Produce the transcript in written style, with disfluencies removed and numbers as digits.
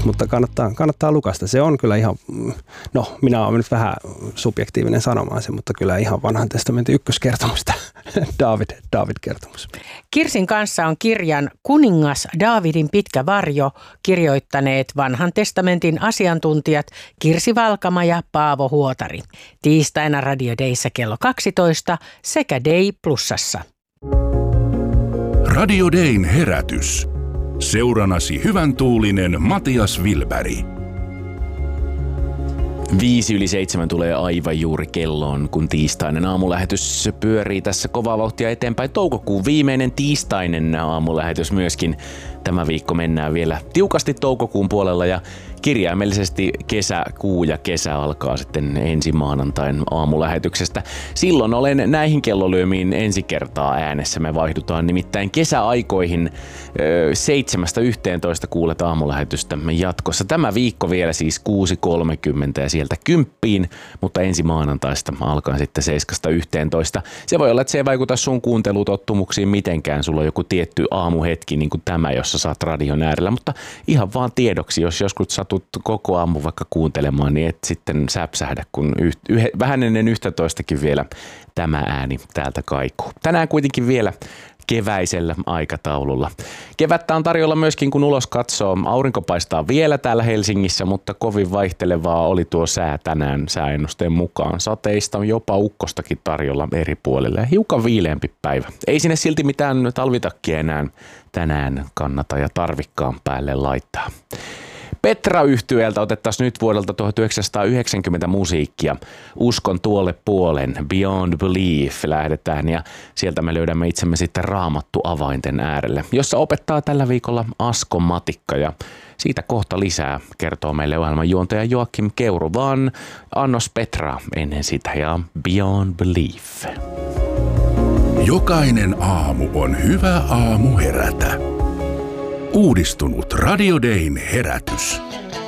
mutta kannattaa lukasta. Se on kyllä ihan, no minä olen nyt vähän subjektiivinen sanomaan se, mutta kyllä ihan vanhan testamentin ykköskertomusta, Daavid-kertomus. Kirsin kanssa on kirjan Kuningas Daavidin pitkä varjo kirjoittaneet vanhan testamentin asiantuntijat Kirsi Valkama ja Paavo Huotari. Tiistaina Radio Dayssä kello 12 sekä Day Plusassa. Radio Dayn herätys. Seuranasi hyvän tuulinen Matias Wilberg. 6:05 tulee aivan juuri kelloon, kun tiistainen aamulähetys pyörii tässä kovaa vauhtia eteenpäin. Toukokuun viimeinen tiistainen aamulähetys myöskin. Tämä viikko mennään vielä tiukasti toukokuun puolella ja kirjaimellisesti kesäkuu ja kesä alkaa sitten ensi maanantain aamulähetyksestä. Silloin olen näihin kellolyömiin ensi kertaa äänessä. Me vaihdutaan nimittäin kesäaikoihin 7-11 kuulet aamulähetystämme jatkossa. Tämä viikko vielä siis 6:30 ja sieltä 10, mutta ensi maanantaista alkaa sitten 7-11. Se voi olla, että se ei vaikuta sun kuuntelutottumuksiin mitenkään. Sulla on joku tietty aamuhetki niin kuin tämä, jossa saat radion äärellä, mutta ihan vaan tiedoksi, jos joskus satut koko aamu vaikka kuuntelemaan, niin et sitten säpsähdä, kun vähän ennen 11kin vielä tämä ääni täältä kaikuu. Tänään kuitenkin vielä keväisellä aikataululla. Kevättä on tarjolla myöskin, kun ulos katsoo. Aurinko paistaa vielä täällä Helsingissä, mutta kovin vaihtelevaa oli tuo sää tänään sääennusteen mukaan. Sateista on jopa ukkostakin tarjolla eri puolille ja hiukan viileämpi päivä. Ei sinne silti mitään talvitakkia enää tänään kannata ja tarvikkaan päälle laittaa. Petra-yhtyeeltä otettaisiin nyt vuodelta 1990 musiikkia. Uskon tuolle puolen, Beyond Belief lähdetään ja sieltä me löydämme itsemme sitten Raamattu avainten äärelle, jossa opettaa tällä viikolla Asko Matikka ja siitä kohta lisää kertoo meille ohjelman juontaja Joakim Keuru, vaan annos Petra ennen sitä ja Beyond Belief. Jokainen aamu on hyvä aamu herätä. Uudistunut Radio Dayn herätys.